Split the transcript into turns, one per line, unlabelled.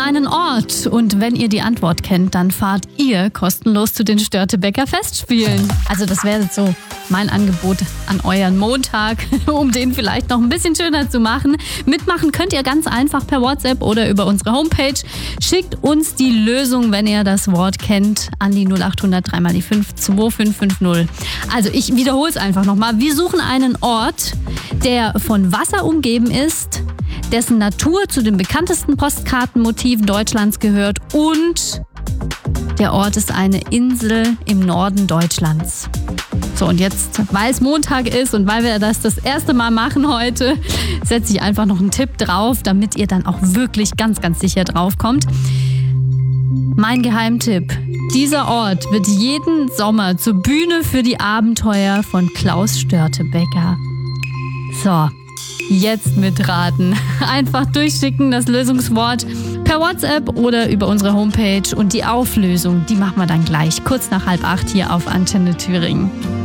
einen Ort und wenn ihr die Antwort kennt, dann fahrt ihr kostenlos zu den Störtebeker Festspielen. Also das wäre jetzt so mein Angebot an euren Montag, um den vielleicht noch ein bisschen schöner zu machen. Mitmachen könnt ihr ganz einfach per WhatsApp oder über unsere Homepage. Schickt uns die Lösung, wenn ihr das Wort kennt, an die 0800 3 mal die 5 2550. Also ich wiederhole es einfach nochmal. Wir suchen einen Ort, der von Wasser umgeben ist, dessen Natur zu den bekanntesten Postkartenmotiven Deutschlands gehört und der Ort ist eine Insel im Norden Deutschlands. So, und jetzt, weil es Montag ist und weil wir das erste Mal machen heute, setze ich einfach noch einen Tipp drauf, damit ihr dann auch wirklich ganz, ganz sicher drauf kommt. Mein Geheimtipp: Dieser Ort wird jeden Sommer zur Bühne für die Abenteuer von Klaus Störtebeker. So, jetzt mitraten. Einfach durchschicken das Lösungswort per WhatsApp oder über unsere Homepage und die Auflösung, die machen wir dann gleich kurz nach 7:30 hier auf Antenne Thüringen.